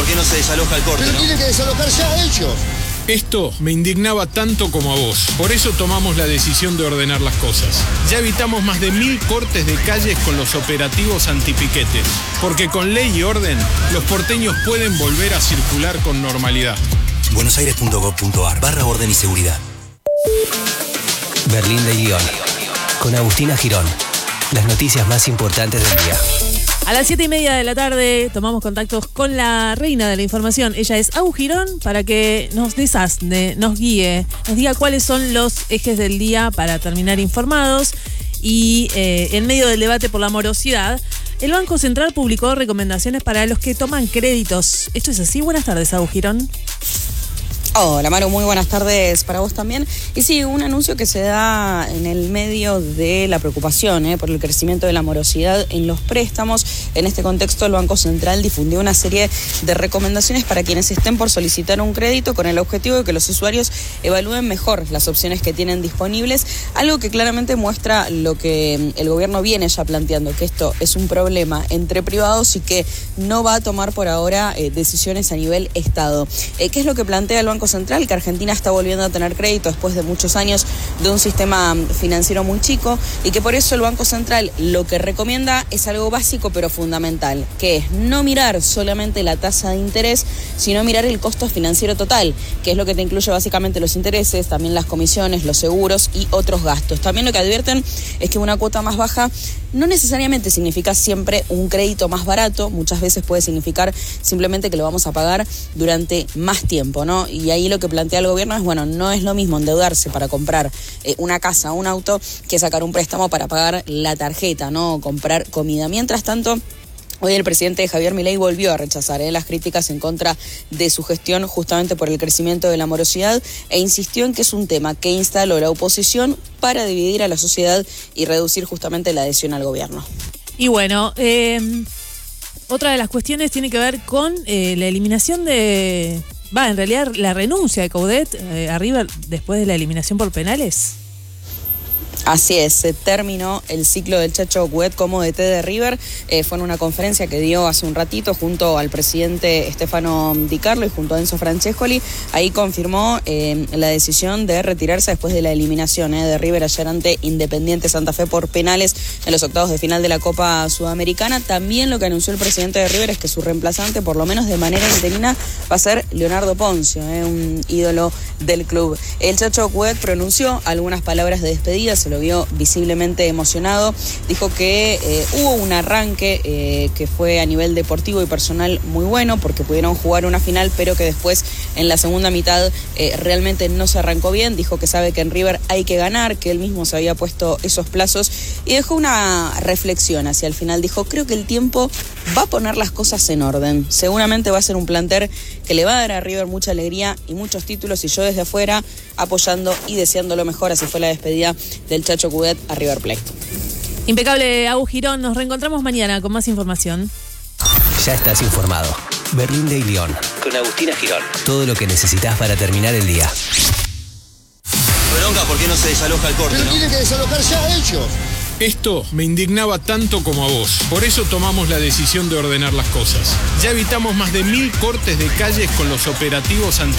por qué no se desaloja el corte, pero ¿no? tienen que desalojar ya ellos. Esto me indignaba tanto como a vos. Por eso tomamos la decisión de ordenar las cosas. Ya evitamos más de 1000 cortes de calles con los operativos antipiquetes. Porque con ley y orden, los porteños pueden volver a circular con normalidad. buenosaires.gov.ar/orden y seguridad. Berlín de Lyon. Con Agustina Girón. Las noticias más importantes del día. A las 7:30 de la tarde tomamos contactos con la reina de la información. Ella es Agus Girón, para que nos desasne, nos guíe, nos diga cuáles son los ejes del día para terminar informados. Y en medio del debate por la morosidad, el Banco Central publicó recomendaciones para los que toman créditos. ¿Esto es así? Buenas tardes, Agus Girón. Hola Maru, muy buenas tardes para vos también. Y sí, un anuncio que se da en el medio de la preocupación por el crecimiento de la morosidad en los préstamos. En este contexto, el Banco Central difundió una serie de recomendaciones para quienes estén por solicitar un crédito, con el objetivo de que los usuarios evalúen mejor las opciones que tienen disponibles, algo que claramente muestra lo que el gobierno viene ya planteando, que esto es un problema entre privados y que no va a tomar por ahora decisiones a nivel Estado. ¿Qué es lo que plantea el Banco Central? Que Argentina está volviendo a tener crédito después de muchos años de un sistema financiero muy chico, y que por eso el Banco Central lo que recomienda es algo básico pero fundamental, que es no mirar solamente la tasa de interés, sino mirar el costo financiero total, que es lo que te incluye básicamente los intereses, también las comisiones, los seguros y otros gastos. También lo que advierten es que una cuota más baja no necesariamente significa siempre un crédito más barato, muchas veces puede significar simplemente que lo vamos a pagar durante más tiempo, ¿no? Y ahí lo que plantea el gobierno es, bueno, no es lo mismo endeudarse para comprar una casa o un auto que sacar un préstamo para pagar la tarjeta, ¿no? O comprar comida. Mientras tanto, hoy el presidente Javier Milei volvió a rechazar las críticas en contra de su gestión justamente por el crecimiento de la morosidad, e insistió en que es un tema que instaló la oposición para dividir a la sociedad y reducir justamente la adhesión al gobierno. Y bueno, otra de las cuestiones tiene que ver con la eliminación en realidad la renuncia de Coudet a River después de la eliminación por penales. Así es, se terminó el ciclo del Chacho Coudet como DT de River. Fue en una conferencia que dio hace un ratito junto al presidente Stefano Di Carlo y junto a Enzo Francescoli. Ahí confirmó la decisión de retirarse después de la eliminación de River ayer ante Independiente Santa Fe por penales en los octavos de final de la Copa Sudamericana. También lo que anunció el presidente de River es que su reemplazante, por lo menos de manera interina, va a ser Leonardo Poncio, un ídolo del club. El Chacho Coudet pronunció algunas palabras de despedida, se lo vio visiblemente emocionado. Dijo que hubo un arranque que fue a nivel deportivo y personal muy bueno, porque pudieron jugar una final, pero que después en la segunda mitad realmente no se arrancó bien. Dijo que sabe que en River hay que ganar, que él mismo se había puesto esos plazos, y dejó una reflexión hacia el final. Dijo, creo que el tiempo va a poner las cosas en orden. Seguramente va a ser un plantel que le va a dar a River mucha alegría y muchos títulos, y yo desde afuera apoyando y deseando lo mejor. Así fue la despedida del Chacho Coudet a River Plate. Impecable, Agus Girón. Nos reencontramos mañana con más información. Ya estás informado. Berlín de Lyon. Con Agustina Girón. Todo lo que necesitas para terminar el día. Bronca, ¿por qué no se desaloja el corte, Pero no? tienen que desalojar ya ellos. Esto me indignaba tanto como a vos. Por eso tomamos la decisión de ordenar las cosas. Ya evitamos más de 1000 cortes de calles con los operativos